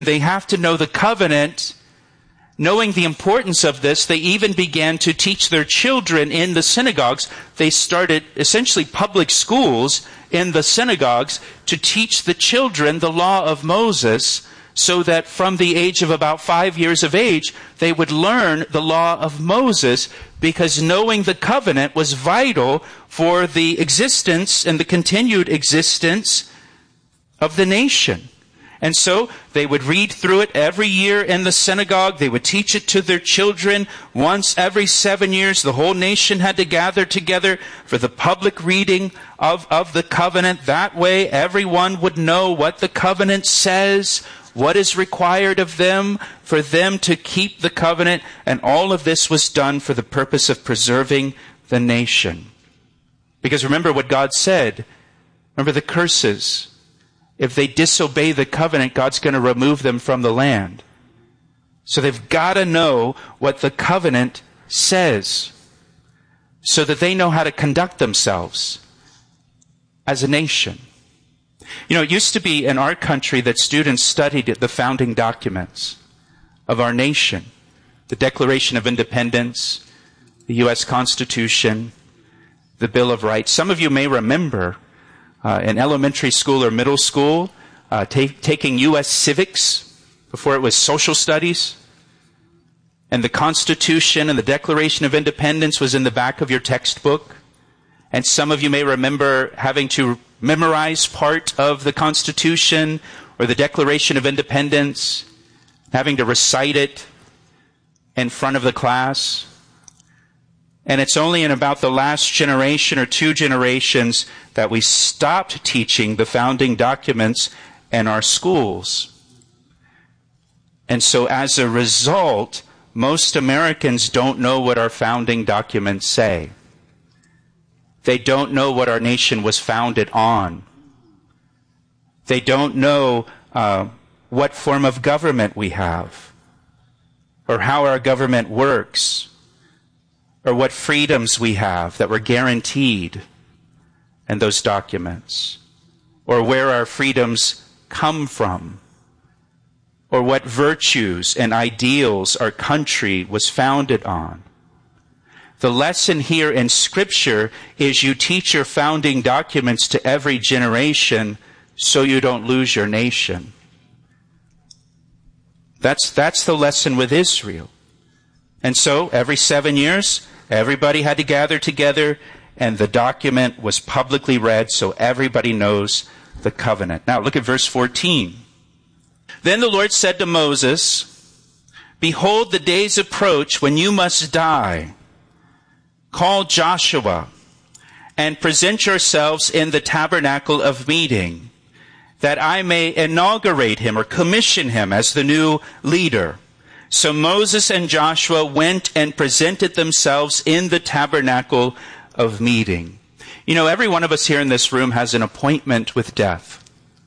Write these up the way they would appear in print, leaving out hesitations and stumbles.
They have to know the covenant. Knowing the importance of this, they even began to teach their children in the synagogues. They started essentially public schools in the synagogues to teach the children the law of Moses, so that from the age of about 5 years of age, they would learn the law of Moses, because knowing the covenant was vital for the existence and the continued existence of the nation. And so they would read through it every year in the synagogue. They would teach it to their children. Once every 7 years, the whole nation had to gather together for the public reading of the covenant. That way, everyone would know what the covenant says, what is required of them, for them to keep the covenant. And all of this was done for the purpose of preserving the nation. Because remember what God said. Remember the curses. If they disobey the covenant, God's going to remove them from the land. So they've got to know what the covenant says, so that they know how to conduct themselves as a nation. You know, it used to be in our country that students studied the founding documents of our nation. The Declaration of Independence, the U.S. Constitution, the Bill of Rights. Some of you may remember in elementary school or middle school, taking U.S. civics before it was social studies. And the Constitution and the Declaration of Independence was in the back of your textbook. And some of you may remember having to memorize part of the Constitution or the Declaration of Independence, having to recite it in front of the class. And it's only in about the last generation or 2 generations that we stopped teaching the founding documents in our schools. And so as a result, most Americans don't know what our founding documents say. They don't know what our nation was founded on. They don't know what form of government we have, or how our government works, or what freedoms we have that were guaranteed in those documents, or where our freedoms come from, or what virtues and ideals our country was founded on. The lesson here in Scripture is you teach your founding documents to every generation so you don't lose your nation. That's the lesson with Israel. And so every 7 years, everybody had to gather together, and the document was publicly read so everybody knows the covenant. Now look at verse 14. Then the Lord said to Moses, "Behold, the days approach when you must die. Call Joshua and present yourselves in the tabernacle of meeting, that I may inaugurate him or commission him as the new leader." So Moses and Joshua went and presented themselves in the tabernacle of meeting. You know, every one of us here in this room has an appointment with death.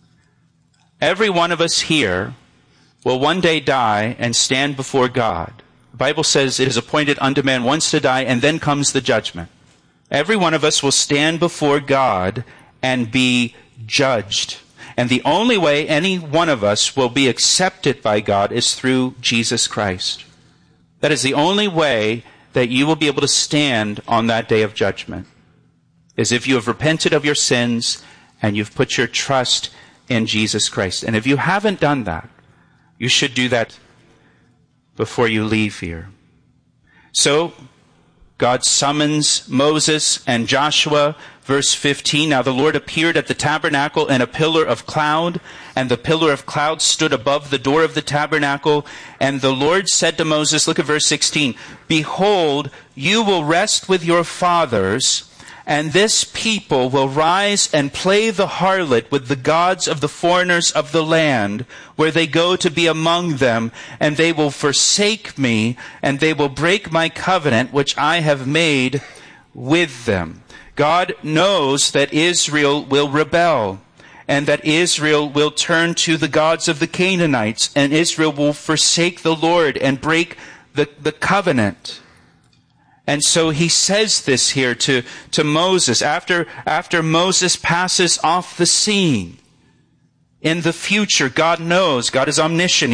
Every one of us here will one day die and stand before God. The Bible says it is appointed unto man once to die, and then comes the judgment. Every one of us will stand before God and be judged. And the only way any one of us will be accepted by God is through Jesus Christ. That is the only way that you will be able to stand on that day of judgment, is if you have repented of your sins and you've put your trust in Jesus Christ. And if you haven't done that, you should do that before you leave here. So, God summons Moses and Joshua. Verse 15, now the Lord appeared at the tabernacle in a pillar of cloud, and the pillar of cloud stood above the door of the tabernacle. And the Lord said to Moses, look at verse 16, "Behold, you will rest with your fathers, and this people will rise and play the harlot with the gods of the foreigners of the land, where they go to be among them, and they will forsake me, and they will break my covenant which I have made with them." God knows that Israel will rebel, and that Israel will turn to the gods of the Canaanites, and Israel will forsake the Lord and break the covenant. And so he says this here to Moses after Moses passes off the scene. in the future. God knows. God is omniscient.